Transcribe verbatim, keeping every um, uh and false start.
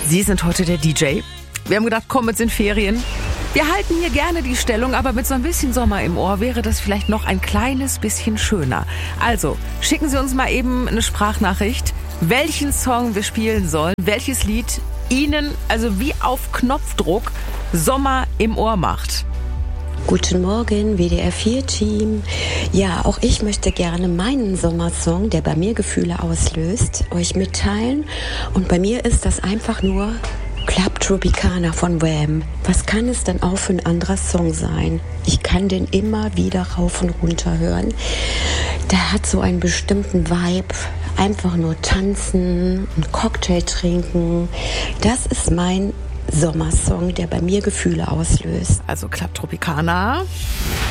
Sie sind heute der D J. Wir haben gedacht, komm, jetzt sind Ferien. Wir halten hier gerne die Stellung, aber mit so ein bisschen Sommer im Ohr wäre das vielleicht noch ein kleines bisschen schöner. Also, schicken Sie uns mal eben eine Sprachnachricht, welchen Song wir spielen sollen, welches Lied Ihnen, also wie auf Knopfdruck, Sommer im Ohr macht. Guten Morgen, W D R vier Team. Ja, auch ich möchte gerne meinen Sommersong, der bei mir Gefühle auslöst, euch mitteilen. Und bei mir ist das einfach nur Club Tropicana von Wham. Was kann es denn auch für ein anderer Song sein? Ich kann den immer wieder rauf und runter hören. Der hat so einen bestimmten Vibe. Einfach nur tanzen, einen Cocktail trinken. Das ist mein Sommersong, der bei mir Gefühle auslöst. Also Club Tropicana.